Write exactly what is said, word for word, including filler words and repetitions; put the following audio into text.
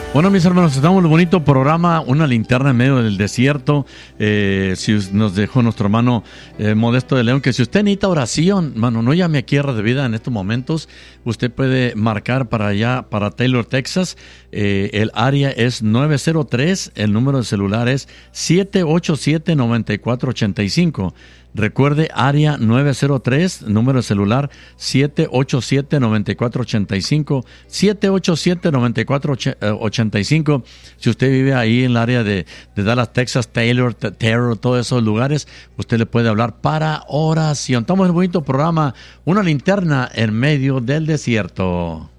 Bueno, mis hermanos, estamos en el bonito programa Una linterna en medio del desierto. Eh, si nos dejó nuestro hermano eh, Modesto de León, que si usted necesita oración, mano, no llame aquí a Radio Vida en estos momentos. Usted puede marcar para allá, para Taylor, Texas. Eh, el área es nueve cero tres, el número de celular es siete ocho siete, nueve cuatro ocho cinco. Recuerde, área nueve cero tres, número de celular siete ocho siete, nueve cuatro ocho cinco, siete ocho siete, nueve cuatro ocho cinco. Si usted vive ahí en el área de, de Dallas, Texas, Taylor, Terror, todos esos lugares, usted le puede hablar para oración. Estamos en un bonito programa, Una linterna en medio del desierto.